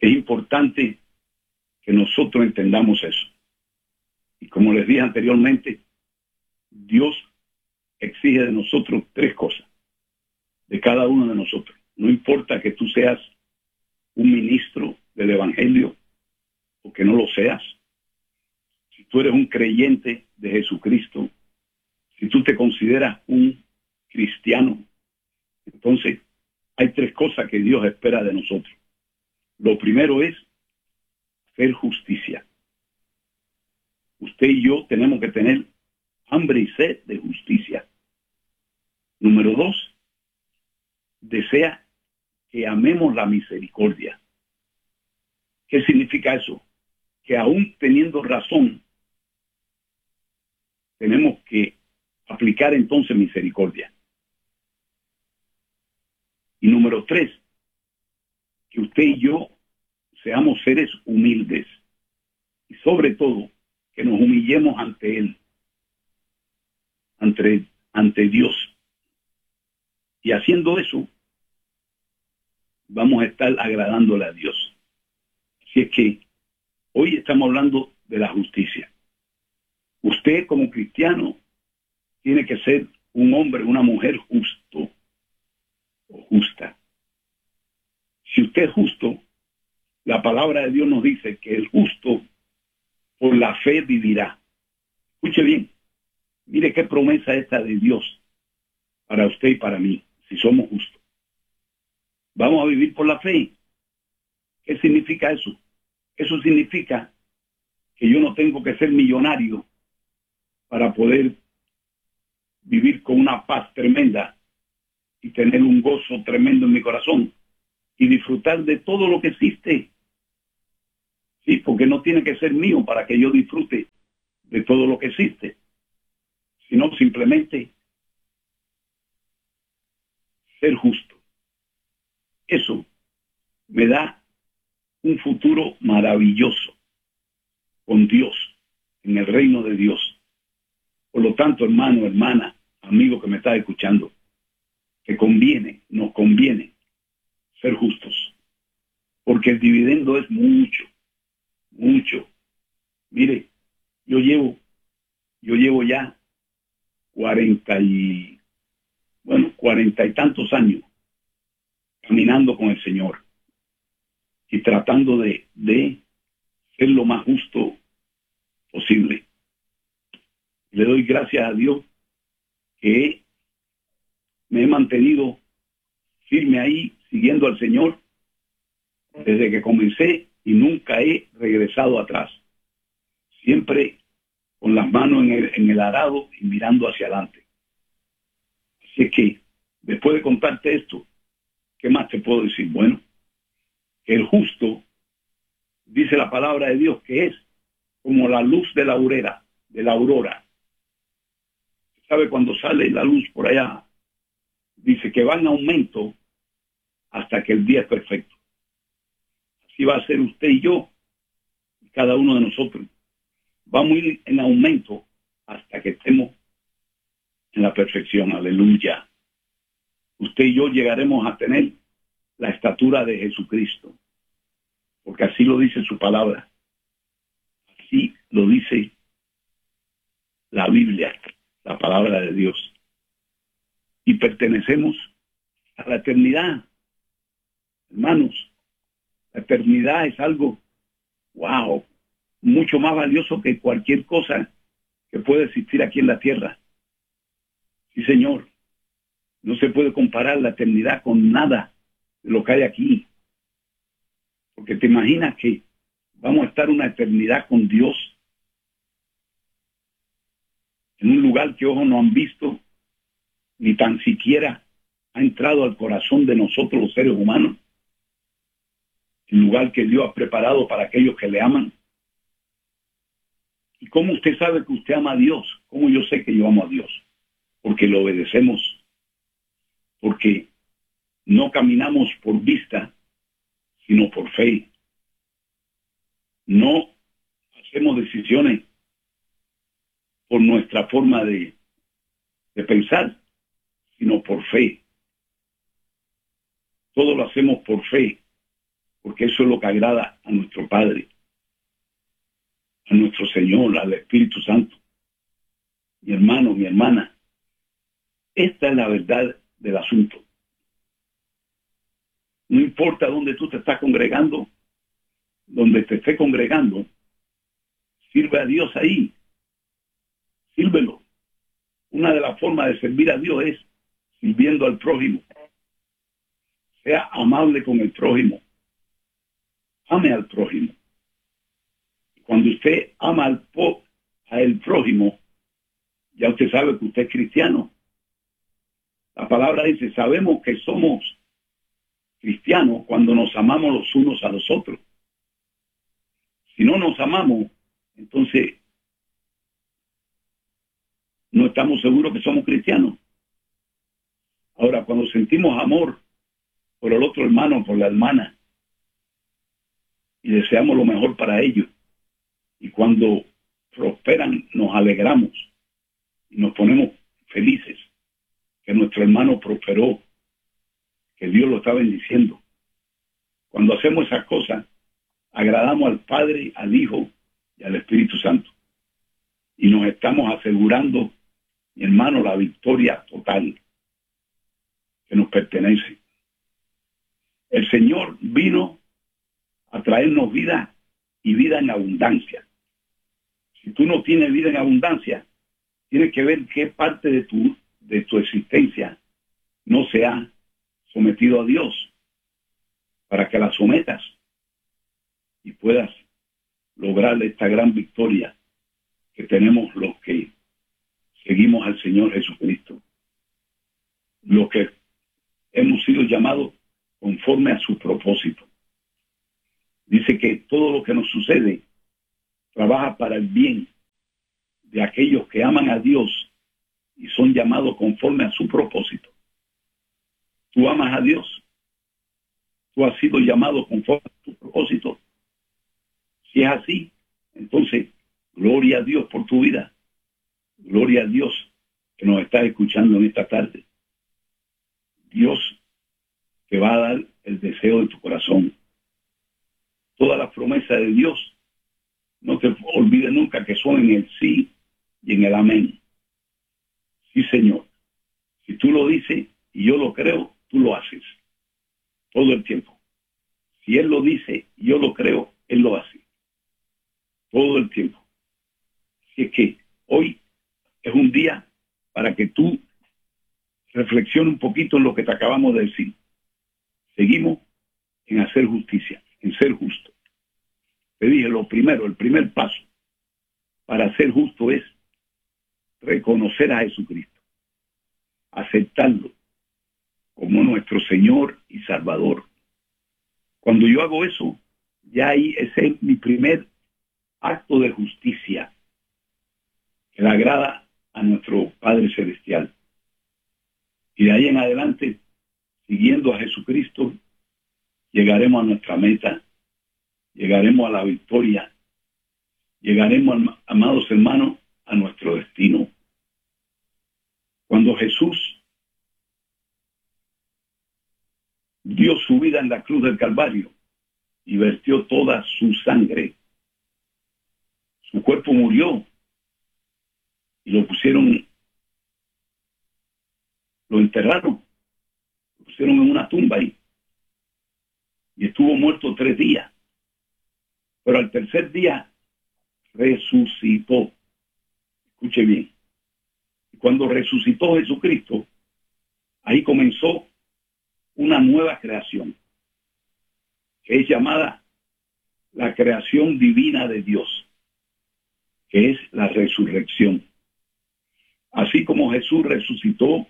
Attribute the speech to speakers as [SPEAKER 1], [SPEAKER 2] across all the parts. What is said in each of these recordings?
[SPEAKER 1] Es importante que nosotros entendamos eso. Y como les dije anteriormente, Dios exige de nosotros 3 cosas, de cada uno de nosotros. No importa que tú seas un ministro del Evangelio o que no lo seas. Si tú eres un creyente de Jesucristo, si tú te consideras un cristiano, entonces hay 3 cosas que Dios espera de nosotros. Lo primero es hacer justicia. Usted y yo tenemos que tener hambre y sed de justicia. Número 2, desea que amemos la misericordia. ¿Qué significa eso? Que aún teniendo razón, tenemos que aplicar entonces misericordia. Y número 3, que usted y yo seamos seres humildes y sobre todo que nos humillemos ante Él, ante Dios. Y haciendo eso, vamos a estar agradándole a Dios. Así es que hoy estamos hablando de la justicia. Usted como cristiano tiene que ser un hombre, una mujer justo o justa. Si usted es justo, la palabra de Dios nos dice que el justo por la fe vivirá. Escuche bien, mire qué promesa esta de Dios para usted y para mí, si somos justos. Vamos a vivir por la fe. ¿Qué significa eso? Eso significa que yo no tengo que ser millonario para poder vivir con una paz tremenda y tener un gozo tremendo en mi corazón y disfrutar de todo lo que existe. Sí, porque no tiene que ser mío para que yo disfrute de todo lo que existe, sino simplemente ser justo. Eso me da un futuro maravilloso con Dios, en el reino de Dios. Por lo tanto, hermano, hermana, amigo que me está escuchando, nos conviene ser justos, porque el dividendo es mucho. Mire, yo llevo ya 40 y tantos años caminando con el Señor y tratando de ser lo más justo posible. Le doy gracias a Dios que me he mantenido firme ahí, siguiendo al Señor desde que comencé y nunca he regresado atrás. Siempre con las manos en el arado y mirando hacia adelante. Así es que, después de contarte esto, ¿qué más te puedo decir? Bueno, que el justo, dice la palabra de Dios, que es como la luz de la aurora. ¿Sabe cuando sale la luz por allá? Dice que va en aumento hasta que el día es perfecto. Así va a ser usted y yo, cada uno de nosotros. Vamos a ir en aumento hasta que estemos en la perfección. Aleluya. Usted y yo llegaremos a tener la estatura de Jesucristo, porque así lo dice su palabra. Así lo dice la Biblia, la palabra de Dios. Y pertenecemos a la eternidad. Hermanos, la eternidad es algo, wow, mucho más valioso que cualquier cosa que pueda existir aquí en la tierra. Sí, Señor. No se puede comparar la eternidad con nada de lo que hay aquí. Porque te imaginas que vamos a estar una eternidad con Dios en un lugar que ojos no han visto, ni tan siquiera ha entrado al corazón de nosotros los seres humanos. El lugar que Dios ha preparado para aquellos que le aman. ¿Y cómo usted sabe que usted ama a Dios? ¿Cómo yo sé que yo amo a Dios? Porque lo obedecemos. Porque no caminamos por vista, sino por fe. No hacemos decisiones por nuestra forma de pensar, sino por fe. Todo lo hacemos por fe, porque eso es lo que agrada a nuestro Padre, a nuestro Señor, al Espíritu Santo. Mi hermano, mi hermana, esta es la verdad del asunto. No importa dónde tú te estás congregando, donde te esté congregando, sirve a Dios ahí, sírvelo. Una de las formas de servir a Dios es sirviendo al prójimo. Sea amable con el prójimo. Ame al prójimo. Cuando usted ama al prójimo, ya usted sabe que usted es cristiano. La palabra dice, sabemos que somos cristianos cuando nos amamos los unos a los otros. Si no nos amamos, entonces no estamos seguros que somos cristianos. Ahora, cuando sentimos amor por el otro hermano, por la hermana, y deseamos lo mejor para ellos, y cuando prosperan nos alegramos y nos ponemos felices que nuestro hermano prosperó, que Dios lo está bendiciendo. Cuando hacemos esas cosas, agradamos al Padre, al Hijo y al Espíritu Santo. Y nos estamos asegurando, mi hermano, la victoria total que nos pertenece. El Señor vino a traernos vida y vida en abundancia. Si tú no tienes vida en abundancia, tienes que ver qué parte de tu existencia no se ha sometido a Dios, para que la sometas y puedas lograr esta gran victoria que tenemos los que seguimos al Señor Jesucristo, los que hemos sido llamados conforme a su propósito. Dice que todo lo que nos sucede trabaja para el bien de aquellos que aman a Dios y son llamados conforme a su propósito. Tú amas a Dios. Tú has sido llamado conforme a tu propósito. Si es así, entonces, gloria a Dios por tu vida. Gloria a Dios que nos está escuchando en esta tarde. Dios te va a dar el deseo de tu corazón. Todas las promesas de Dios, no te olvides nunca que son en el sí y en el amén. Sí, Señor. Si tú lo dices y yo lo creo, tú lo haces. Todo el tiempo. Si Él lo dice y yo lo creo, Él lo hace. Todo el tiempo. Así es que hoy es un día para que tú reflexiones un poquito en lo que te acabamos de decir. Seguimos en hacer justicia, en ser justo. Te dije lo primero, el primer paso para ser justo es reconocer a Jesucristo, aceptarlo como nuestro Señor y Salvador. Cuando yo hago eso, ya ahí ese es mi primer acto de justicia que le agrada a nuestro Padre Celestial. Y de ahí en adelante, siguiendo a Jesucristo, llegaremos a nuestra meta, llegaremos a la victoria, llegaremos, amados hermanos, a nuestro destino. Cuando Jesús dio su vida en la cruz del Calvario y vertió toda su sangre, su cuerpo murió y lo enterraron, lo pusieron en una tumba ahí y estuvo muerto 3 días, pero al tercer día resucitó. Escuche bien. Y cuando resucitó Jesucristo, ahí comenzó una nueva creación, que es llamada la creación divina de Dios, que es la resurrección. Así como Jesús resucitó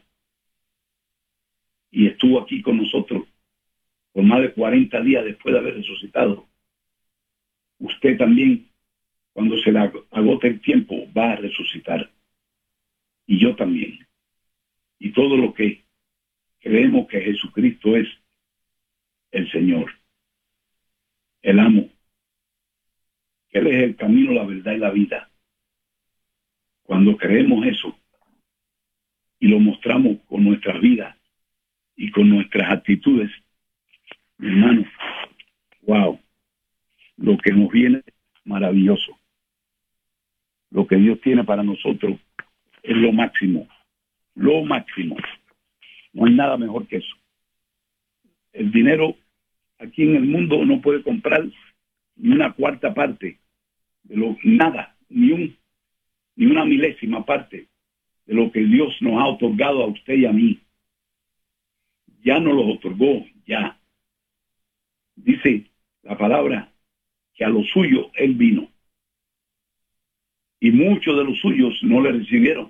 [SPEAKER 1] y estuvo aquí con nosotros por más de 40 días después de haber resucitado, usted también, cuando se le agote el tiempo, va a resucitar. Y yo también. Y todo lo que creemos que Jesucristo es el Señor, el amo, que Él es el camino, la verdad y la vida. Cuando creemos eso y lo mostramos con nuestras vidas y con nuestras actitudes, mi hermano, wow, lo que nos viene maravilloso. Lo que Dios tiene para nosotros es lo máximo. Lo máximo. No hay nada mejor que eso. El dinero aquí en el mundo no puede comprar ni una cuarta parte de nada, ni una milésima parte de lo que Dios nos ha otorgado a usted y a mí. Ya nos lo otorgó, ya. Dice la palabra que a los suyos Él vino. Y muchos de los suyos no le recibieron.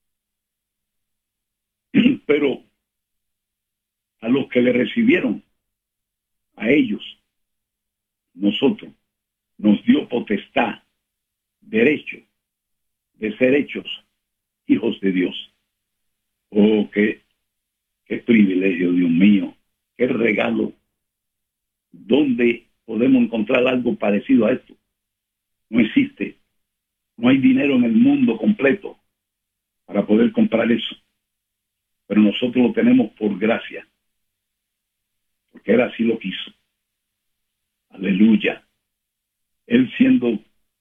[SPEAKER 1] Pero a los que le recibieron, a ellos, nosotros, nos dio potestad, derecho de ser hechos hijos de Dios. Oh, qué privilegio, Dios mío, qué regalo. ¿Dónde podemos encontrar algo parecido a esto? No existe. No hay dinero en el mundo completo para poder comprar eso. Pero nosotros lo tenemos por gracia, porque Él así lo quiso. Aleluya. Él siendo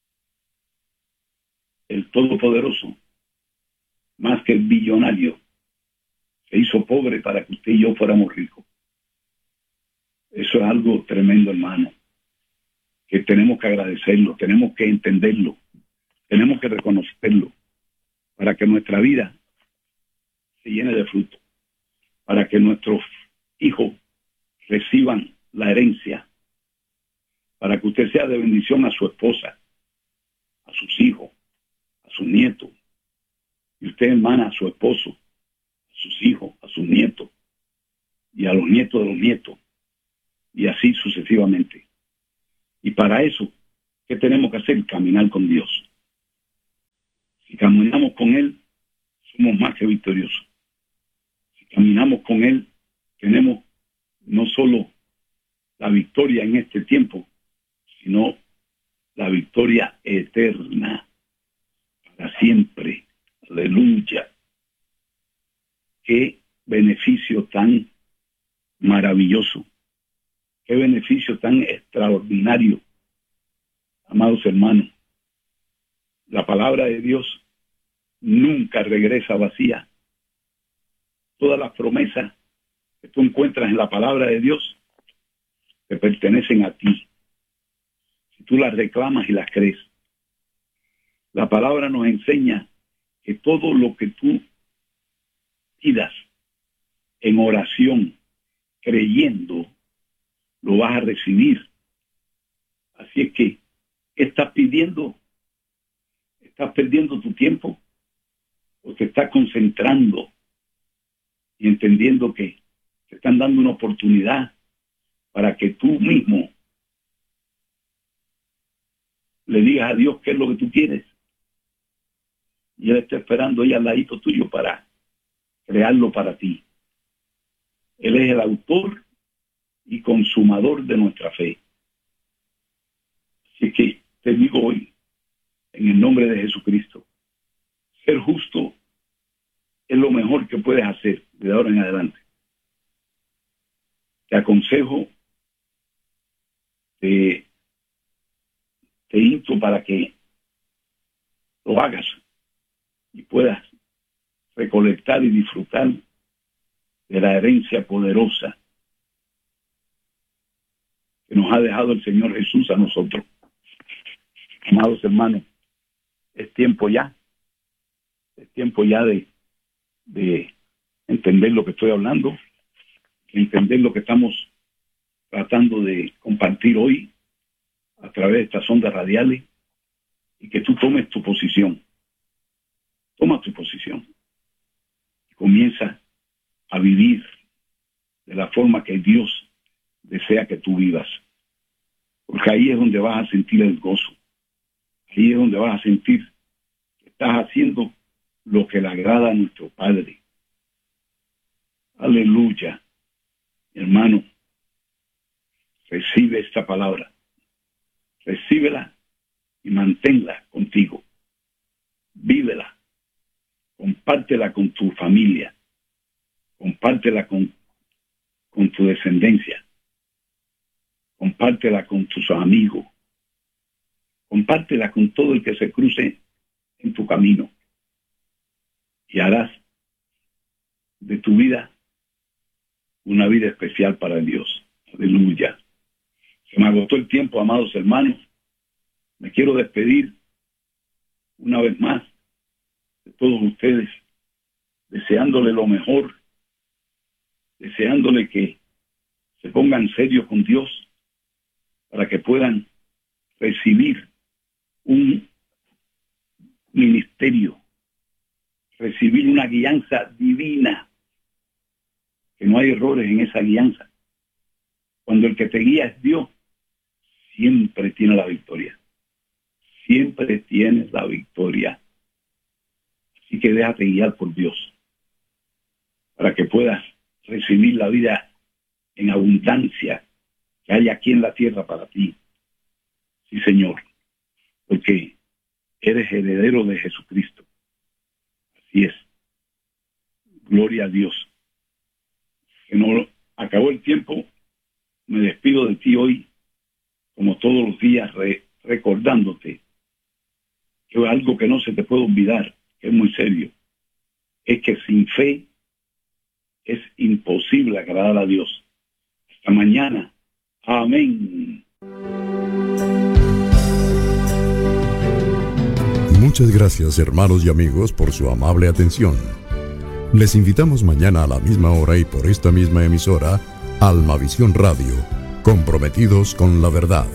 [SPEAKER 1] el Todopoderoso, más que el billonario, se hizo pobre para que usted y yo fuéramos ricos. Eso es algo tremendo, hermano, que tenemos que agradecerlo, tenemos que entenderlo, tenemos que reconocerlo, para que nuestra vida se llene de fruto, para que nuestros hijos reciban la herencia, para que usted sea de bendición a su esposa, a sus hijos, a sus nietos, y usted, hermana, a su esposo, a sus hijos, a sus nietos, y a los nietos de los nietos, y así sucesivamente. Y para eso, ¿qué tenemos que hacer? Caminar con Dios. Si caminamos con Él, somos más que victoriosos. Si caminamos con Él, tenemos no solo la victoria en este tiempo, sino la victoria eterna, para siempre. Aleluya. Qué beneficio tan maravilloso. Qué beneficio tan extraordinario. Amados hermanos, la palabra de Dios nunca regresa vacía. Todas las promesas que tú encuentras en la palabra de Dios te pertenecen a ti. Si tú las reclamas y las crees. La palabra nos enseña que todo lo que tú pidas en oración, creyendo, lo vas a recibir. Así es que, ¿qué estás pidiendo? ¿Estás perdiendo tu tiempo? ¿O te estás concentrando y entendiendo que te están dando una oportunidad para que tú mismo le digas a Dios qué es lo que tú quieres? Y Él está esperando ahí al ladito tuyo para crearlo para ti. Él es el autor y consumador de nuestra fe. Así que te digo hoy, en el nombre de Jesucristo, ser justo es lo mejor que puedes hacer de ahora en adelante. Te aconsejo, te insto para que lo hagas y puedas recolectar y disfrutar de la herencia poderosa que nos ha dejado el Señor Jesús a nosotros. Amados hermanos, es tiempo ya de entender lo que estoy hablando, entender lo que estamos tratando de compartir hoy a través de estas ondas radiales, y que tú tomes tu posición. Toma tu posición y comienza a vivir de la forma que Dios desea que tú vivas, porque ahí es donde vas a sentir el gozo, ahí es donde vas a sentir que estás haciendo lo que le agrada a nuestro Padre. Aleluya. Hermano, recibe esta palabra, recíbela y manténla contigo, vívela, compártela con tu familia, compártela con tu descendencia, compártela con tus amigos, compártela con todo el que se cruce en tu camino y harás de tu vida una vida especial para Dios. Aleluya. Se me agotó el tiempo, amados hermanos. Me quiero despedir una vez más de todos ustedes, deseándole lo mejor, deseándole que se pongan serios con Dios para que puedan recibir un ministerio, recibir una guianza divina, que no hay errores en esa guianza. Cuando el que te guía es Dios, siempre tiene la victoria. Siempre tienes la victoria. Así que déjate guiar por Dios para que puedas recibir la vida en abundancia que hay aquí en la tierra para ti. Sí, Señor, porque eres heredero de Jesucristo. Así es. Gloria a Dios. Que no acabó el tiempo. Me despido de ti hoy, como todos los días, recordándote que algo que no se te puede olvidar, que es muy serio, es que sin fe es imposible agradar a Dios. Hasta mañana. Amén.
[SPEAKER 2] Muchas gracias, hermanos y amigos, por su amable atención. Les invitamos mañana a la misma hora y por esta misma emisora, Almavisión Radio, comprometidos con la verdad.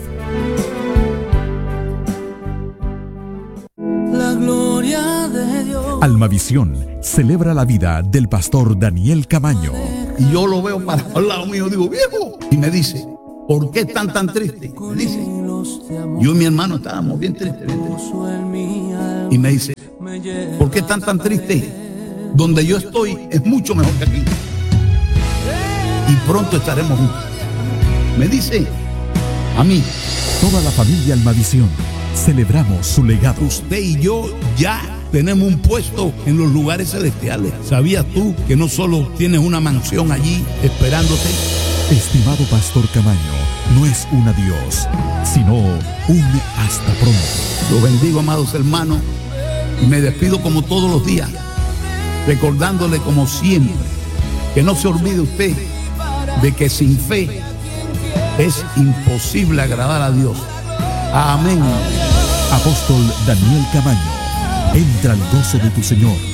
[SPEAKER 3] La gloria de Dios.
[SPEAKER 4] Almavisión celebra la vida del pastor Daniel Camaño.
[SPEAKER 5] Y yo lo veo para al lado mío, digo, viejo. Y me dice, ¿por qué están tan tristes? Me dice, yo y mi hermano estábamos bien tristes. Y me dice, ¿por qué están tan tristes? Donde yo estoy es mucho mejor que aquí. Y pronto estaremos juntos. Me dice a mí.
[SPEAKER 4] Toda la familia Almavisión celebramos su legado.
[SPEAKER 5] Usted y yo ya tenemos un puesto en los lugares celestiales. ¿Sabías tú que no solo tienes una mansión allí esperándote?
[SPEAKER 4] Estimado pastor Camaño, no es un adiós, sino un hasta pronto.
[SPEAKER 5] Lo bendigo, amados hermanos, y me despido como todos los días, recordándole como siempre que no se olvide usted de que sin fe es imposible agradar a Dios. Amén.
[SPEAKER 4] Apóstol Daniel Camaño, entra al gozo de tu Señor.